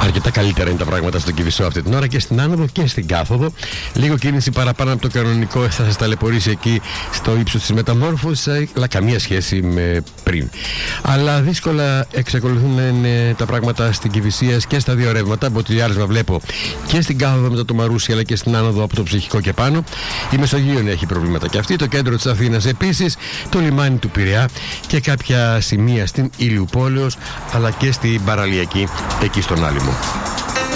Αρκετά καλύτερα είναι τα πράγματα στον Κηφισό αυτή την ώρα και στην άνοδο και στην κάθοδο. Λίγο κίνηση παραπάνω από το κανονικό θα σας ταλαιπωρήσει εκεί στο ύψος της Μεταμόρφωσης, αλλά καμία σχέση με πριν. Αλλά δύσκολα εξακολουθούν να είναι τα πράγματα στην Κηφισία και στα δύο ρεύματα. Μποτιλιάρισμα βλέπω και στην κάθοδο μετά το Μαρούσι, αλλά και στην άνοδο από το Ψυχικό και πάνω. Η Μεσογείων έχει προβλήματα και αυτή. Το κέντρο της Αθήνας επίσης, το λιμάνι του Πειραιά και κάποια σημεία στην Ηλιουπόλεως, αλλά και στην παραλιακή εκεί στον Άλυμο.